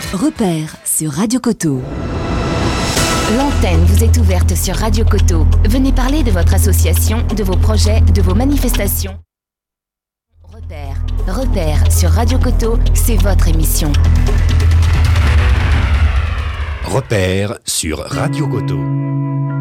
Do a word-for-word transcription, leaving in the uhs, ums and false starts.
Repère sur Radio Coteau. L'antenne vous est ouverte sur Radio Coteau. Venez parler de votre association, de vos projets, de vos manifestations. Repère, Repère sur Radio Coteau, c'est votre émission. Repère sur Radio Coteau.